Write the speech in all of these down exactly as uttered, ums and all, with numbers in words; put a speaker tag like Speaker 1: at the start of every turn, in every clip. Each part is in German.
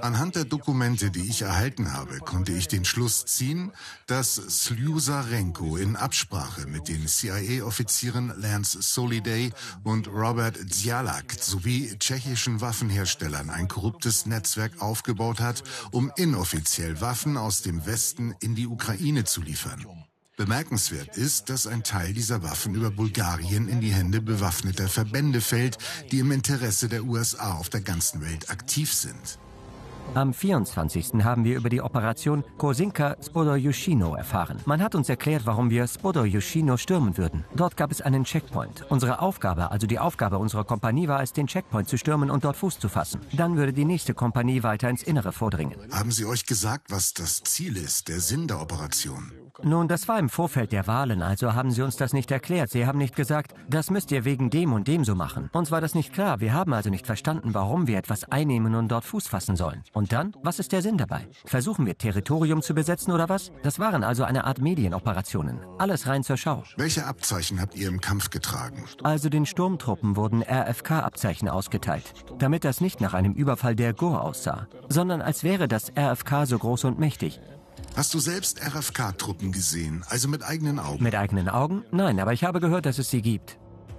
Speaker 1: Anhand der Dokumente, die ich erhalten habe, konnte ich den Schluss ziehen, dass Slyusarenko in Absprache mit den C I A-Offizieren Lance Soliday und Robert Dzialak sowie tschechischen Waffenherstellern ein korruptes Netzwerk aufgebaut hat, um inoffiziell Waffen aus dem Westen in die Ukraine zu liefern. Bemerkenswert ist, dass ein Teil dieser Waffen über Bulgarien in die Hände bewaffneter Verbände fällt, die im Interesse der U S A auf der ganzen Welt aktiv sind.
Speaker 2: Am vierundzwanzigsten haben wir über die Operation Kosinka Spodorjuschino erfahren. Man hat uns erklärt, warum wir Spodorjuschino stürmen würden. Dort gab es einen Checkpoint. Unsere Aufgabe, also die Aufgabe unserer Kompanie, war es, den Checkpoint zu stürmen und dort Fuß zu fassen. Dann würde die nächste Kompanie weiter ins Innere vordringen.
Speaker 1: Haben Sie euch gesagt, was das Ziel ist, der Sinn der Operation?
Speaker 2: Nun, das war im Vorfeld der Wahlen, also haben sie uns das nicht erklärt. Sie haben nicht gesagt, das müsst ihr wegen dem und dem so machen. Uns war das nicht klar. Wir haben also nicht verstanden, warum wir etwas einnehmen und dort Fuß fassen sollen. Und dann? Was ist der Sinn dabei? Versuchen wir, Territorium zu besetzen oder was? Das waren also eine Art Medienoperationen. Alles rein zur Schau.
Speaker 1: Welche Abzeichen habt ihr im Kampf getragen?
Speaker 2: Also den Sturmtruppen wurden R F K-Abzeichen ausgeteilt, damit das nicht nach einem Überfall der G U R aussah, sondern als wäre das R F K so groß und mächtig.
Speaker 1: Hast du selbst R F K-Truppen gesehen, also mit eigenen Augen?
Speaker 2: Mit eigenen Augen? Nein, aber ich habe gehört, dass es sie gibt.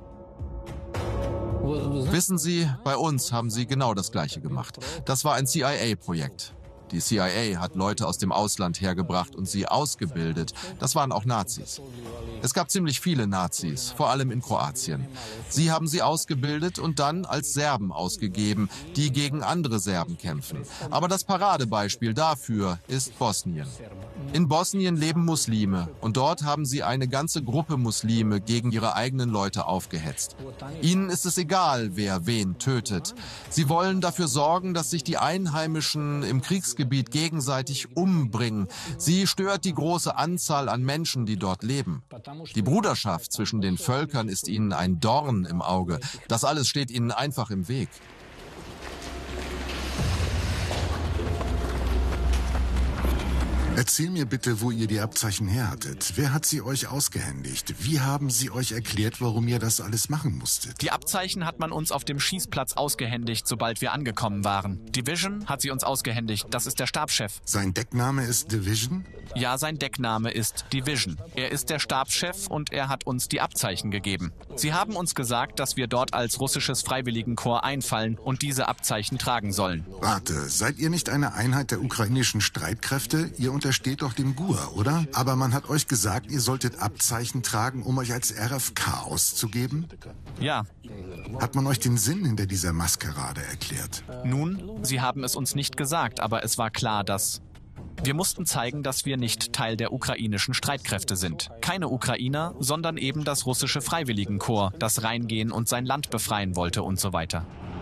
Speaker 3: Wissen Sie, bei uns haben sie genau das Gleiche gemacht. Das war ein C I A-Projekt. Die C I A hat Leute aus dem Ausland hergebracht und sie ausgebildet. Das waren auch Nazis. Es gab ziemlich viele Nazis, vor allem in Kroatien. Sie haben sie ausgebildet und dann als Serben ausgegeben, die gegen andere Serben kämpfen. Aber das Paradebeispiel dafür ist Bosnien. In Bosnien leben Muslime und dort haben sie eine ganze Gruppe Muslime gegen ihre eigenen Leute aufgehetzt. Ihnen ist es egal, wer wen tötet. Sie wollen dafür sorgen, dass sich die Einheimischen im Kriegsgebiet gegenseitig umbringen. Sie stört die große Anzahl an Menschen, die dort leben. Die Bruderschaft zwischen den Völkern ist ihnen ein Dorn im Auge. Das alles steht ihnen einfach im Weg.
Speaker 1: Erzähl mir bitte, wo ihr die Abzeichen her hattet. Wer hat sie euch ausgehändigt? Wie haben sie euch erklärt, warum ihr das alles machen musstet?
Speaker 4: Die Abzeichen hat man uns auf dem Schießplatz ausgehändigt, sobald wir angekommen waren. Division hat sie uns ausgehändigt. Das ist der Stabschef.
Speaker 1: Sein Deckname ist Division?
Speaker 4: Ja, sein Deckname ist Division. Er ist der Stabschef und er hat uns die Abzeichen gegeben. Sie haben uns gesagt, dass wir dort als russisches Freiwilligenkorps einfallen und diese Abzeichen tragen sollen.
Speaker 1: Warte, seid ihr nicht eine Einheit der ukrainischen Streitkräfte? Ihr untersteht doch dem G U R, oder? Aber man hat euch gesagt, ihr solltet Abzeichen tragen, um euch als R F K auszugeben?
Speaker 4: Ja.
Speaker 1: Hat man euch den Sinn hinter dieser Maskerade erklärt?
Speaker 4: Nun, sie haben es uns nicht gesagt, aber es war klar, dass... Wir mussten zeigen, dass wir nicht Teil der ukrainischen Streitkräfte sind. Keine Ukrainer, sondern eben das russische Freiwilligenkorps, das reingehen und sein Land befreien wollte und so weiter.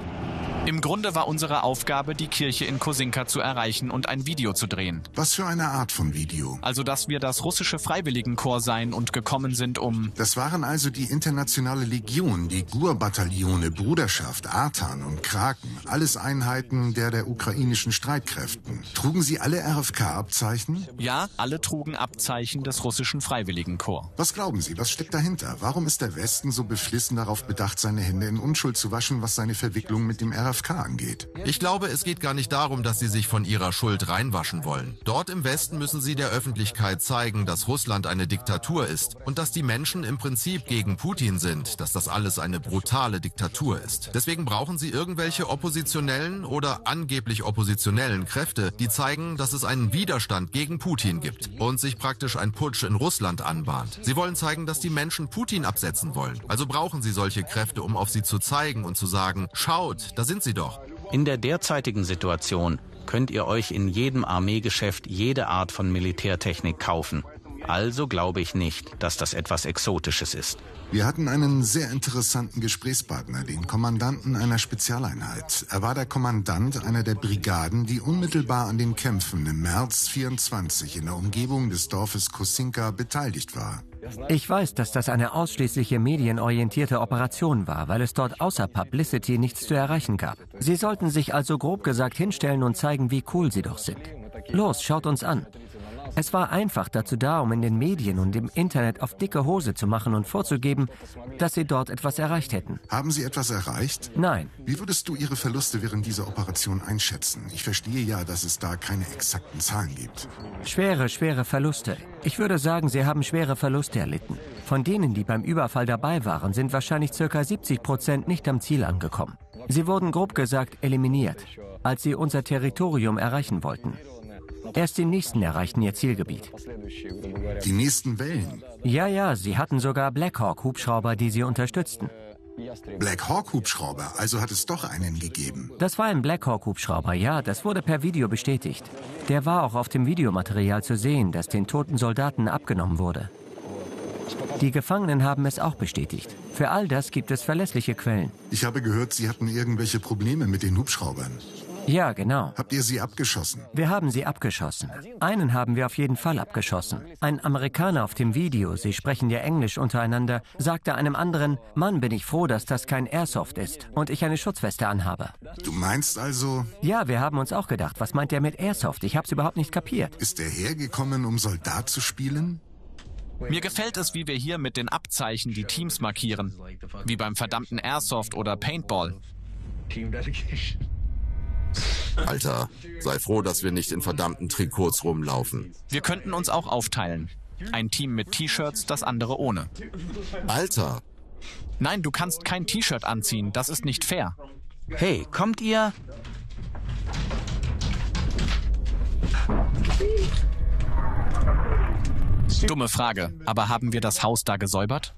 Speaker 4: Im Grunde war unsere Aufgabe, die Kirche in Kosinka zu erreichen und ein Video zu drehen.
Speaker 1: Was für eine Art von Video?
Speaker 4: Also, dass wir das russische Freiwilligenkorps seien und gekommen sind, um...
Speaker 1: Das waren also die internationale Legion, die G U R-Bataillone, Bruderschaft, Artan und Kraken. Alles Einheiten der der ukrainischen Streitkräften. Trugen sie alle R F K-Abzeichen?
Speaker 4: Ja, alle trugen Abzeichen des russischen Freiwilligenkorps.
Speaker 1: Was glauben Sie, was steckt dahinter? Warum ist der Westen so beflissen darauf bedacht, seine Hände in Unschuld zu waschen, was seine Verwicklung mit dem R F K angeht?
Speaker 3: Ich glaube, es geht gar nicht darum, dass sie sich von ihrer Schuld reinwaschen wollen. Dort im Westen müssen sie der Öffentlichkeit zeigen, dass Russland eine Diktatur ist und dass die Menschen im Prinzip gegen Putin sind, dass das alles eine brutale Diktatur ist. Deswegen brauchen sie irgendwelche oppositionellen oder angeblich oppositionellen Kräfte, die zeigen, dass es einen Widerstand gegen Putin gibt und sich praktisch ein Putsch in Russland anbahnt. Sie wollen zeigen, dass die Menschen Putin absetzen wollen. Also brauchen sie solche Kräfte, um auf sie zu zeigen und zu sagen, schaut, da sind sie doch.
Speaker 5: In der derzeitigen Situation könnt ihr euch in jedem Armeegeschäft jede Art von Militärtechnik kaufen. Also glaube ich nicht, dass das etwas Exotisches ist.
Speaker 1: Wir hatten einen sehr interessanten Gesprächspartner, den Kommandanten einer Spezialeinheit. Er war der Kommandant einer der Brigaden, die unmittelbar an den Kämpfen im März vierundzwanzig in der Umgebung des Dorfes Kosinka beteiligt war.
Speaker 2: Ich weiß, dass das eine ausschließliche medienorientierte Operation war, weil es dort außer Publicity nichts zu erreichen gab. Sie sollten sich also grob gesagt hinstellen und zeigen, wie cool sie doch sind. Los, schaut uns an. Es war einfach dazu da, um in den Medien und im Internet auf dicke Hose zu machen und vorzugeben, dass sie dort etwas erreicht hätten.
Speaker 1: Haben Sie etwas erreicht?
Speaker 2: Nein.
Speaker 1: Wie würdest du Ihre Verluste während dieser Operation einschätzen? Ich verstehe ja, dass es da keine exakten Zahlen gibt.
Speaker 2: Schwere, schwere Verluste. Ich würde sagen, sie haben schwere Verluste erlitten. Von denen, die beim Überfall dabei waren, sind wahrscheinlich ca. siebzig Prozent nicht am Ziel angekommen. Sie wurden grob gesagt eliminiert, als sie unser Territorium erreichen wollten. Erst die Nächsten erreichten ihr Zielgebiet.
Speaker 1: Die nächsten Wellen?
Speaker 2: Ja, ja, sie hatten sogar Black Hawk-Hubschrauber, die sie unterstützten.
Speaker 1: Black Hawk-Hubschrauber, also hat es doch einen gegeben.
Speaker 2: Das war ein Black Hawk-Hubschrauber, ja, das wurde per Video bestätigt. Der war auch auf dem Videomaterial zu sehen, das den toten Soldaten abgenommen wurde. Die Gefangenen haben es auch bestätigt. Für all das gibt es verlässliche Quellen.
Speaker 1: Ich habe gehört, Sie hatten irgendwelche Probleme mit den Hubschraubern.
Speaker 2: Ja, genau.
Speaker 1: Habt ihr sie abgeschossen?
Speaker 2: Wir haben sie abgeschossen. Einen haben wir auf jeden Fall abgeschossen. Ein Amerikaner auf dem Video, sie sprechen ja Englisch untereinander, sagte einem anderen, Mann, bin ich froh, dass das kein Airsoft ist und ich eine Schutzweste anhabe.
Speaker 1: Du meinst also...
Speaker 2: Ja, wir haben uns auch gedacht, was meint der mit Airsoft? Ich hab's überhaupt nicht kapiert.
Speaker 1: Ist er hergekommen, um Soldat zu spielen?
Speaker 4: Mir gefällt es, wie wir hier mit den Abzeichen die Teams markieren. Wie beim verdammten Airsoft oder Paintball.
Speaker 3: Alter, sei froh, dass wir nicht in verdammten Trikots rumlaufen.
Speaker 4: Wir könnten uns auch aufteilen. Ein Team mit T-Shirts, das andere ohne.
Speaker 3: Alter!
Speaker 4: Nein, du kannst kein T-Shirt anziehen, das ist nicht fair.
Speaker 5: Hey, kommt ihr?
Speaker 4: Dumme Frage, aber haben wir das Haus da gesäubert?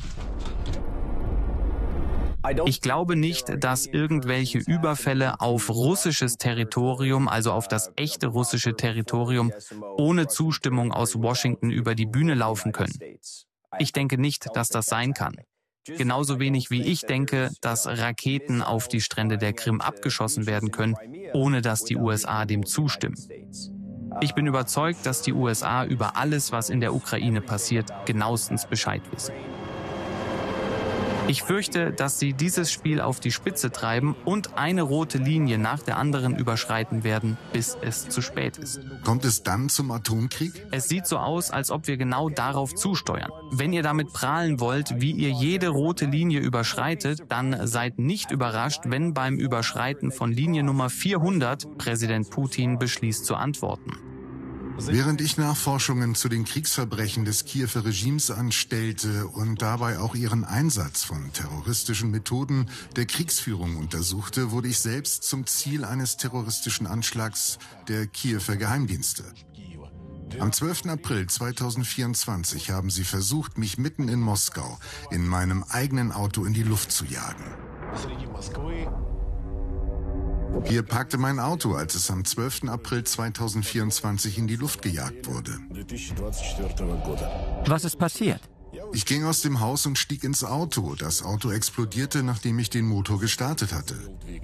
Speaker 6: Ich glaube nicht, dass irgendwelche Überfälle auf russisches Territorium, also auf das echte russische Territorium, ohne Zustimmung aus Washington über die Bühne laufen können. Ich denke nicht, dass das sein kann. Genauso wenig wie ich denke, dass Raketen auf die Strände der Krim abgeschossen werden können, ohne dass die U S A dem zustimmen. Ich bin überzeugt, dass die U S A über alles, was in der Ukraine passiert, genauestens Bescheid wissen. Ich fürchte, dass sie dieses Spiel auf die Spitze treiben und eine rote Linie nach der anderen überschreiten werden, bis es zu spät ist.
Speaker 1: Kommt es dann zum Atomkrieg?
Speaker 6: Es sieht so aus, als ob wir genau darauf zusteuern. Wenn ihr damit prahlen wollt, wie ihr jede rote Linie überschreitet, dann seid nicht überrascht, wenn beim Überschreiten von Linie Nummer vierhundert Präsident Putin beschließt zu antworten.
Speaker 1: Während ich Nachforschungen zu den Kriegsverbrechen des Kiewer Regimes anstellte und dabei auch ihren Einsatz von terroristischen Methoden der Kriegsführung untersuchte, wurde ich selbst zum Ziel eines terroristischen Anschlags der Kiewer Geheimdienste. Am zwölften April zweitausendvierundzwanzig haben sie versucht, mich mitten in Moskau in meinem eigenen Auto in die Luft zu jagen. Hier parkte mein Auto, als es am zwölften April zweitausendvierundzwanzig in die Luft gejagt wurde.
Speaker 2: Was ist passiert?
Speaker 1: Ich ging aus dem Haus und stieg ins Auto. Das Auto explodierte, nachdem ich den Motor gestartet hatte.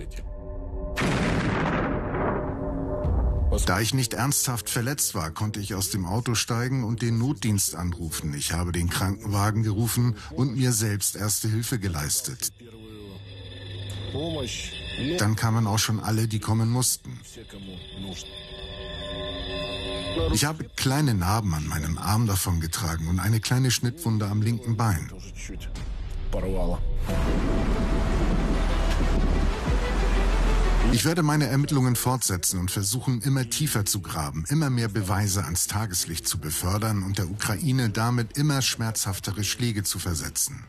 Speaker 1: Da ich nicht ernsthaft verletzt war, konnte ich aus dem Auto steigen und den Notdienst anrufen. Ich habe den Krankenwagen gerufen und mir selbst Erste Hilfe geleistet. Dann kamen auch schon alle, die kommen mussten. Ich habe kleine Narben an meinem Arm davongetragen und eine kleine Schnittwunde am linken Bein. Ich werde meine Ermittlungen fortsetzen und versuchen, immer tiefer zu graben, immer mehr Beweise ans Tageslicht zu befördern und der Ukraine damit immer schmerzhaftere Schläge zu versetzen.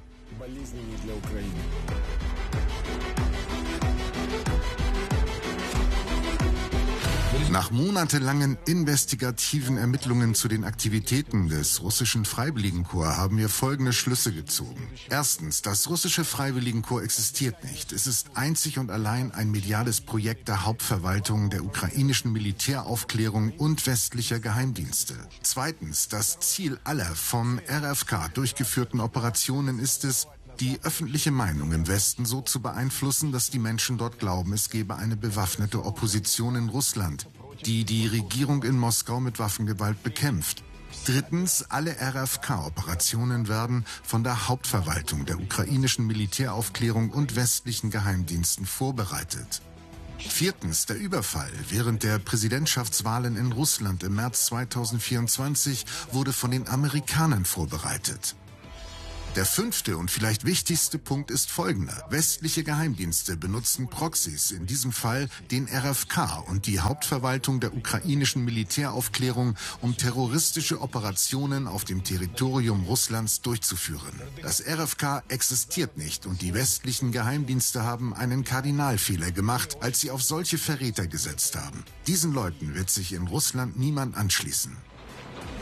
Speaker 1: Nach monatelangen investigativen Ermittlungen zu den Aktivitäten des russischen Freiwilligenkorps haben wir folgende Schlüsse gezogen. Erstens, das russische Freiwilligenkorps existiert nicht. Es ist einzig und allein ein mediales Projekt der Hauptverwaltung, der ukrainischen Militäraufklärung und westlicher Geheimdienste. Zweitens, das Ziel aller vom R F K durchgeführten Operationen ist es, die öffentliche Meinung im Westen so zu beeinflussen, dass die Menschen dort glauben, es gebe eine bewaffnete Opposition in Russland, die die Regierung in Moskau mit Waffengewalt bekämpft. Drittens, alle R F K-Operationen werden von der Hauptverwaltung der ukrainischen Militäraufklärung und westlichen Geheimdiensten vorbereitet. Viertens, der Überfall während der Präsidentschaftswahlen in Russland im März zweitausendvierundzwanzig wurde von den Amerikanern vorbereitet. Der fünfte und vielleicht wichtigste Punkt ist folgender. Westliche Geheimdienste benutzen Proxys, in diesem Fall den R F K und die Hauptverwaltung der ukrainischen Militäraufklärung, um terroristische Operationen auf dem Territorium Russlands durchzuführen. Das R F K existiert nicht und die westlichen Geheimdienste haben einen Kardinalfehler gemacht, als sie auf solche Verräter gesetzt haben. Diesen Leuten wird sich in Russland niemand anschließen.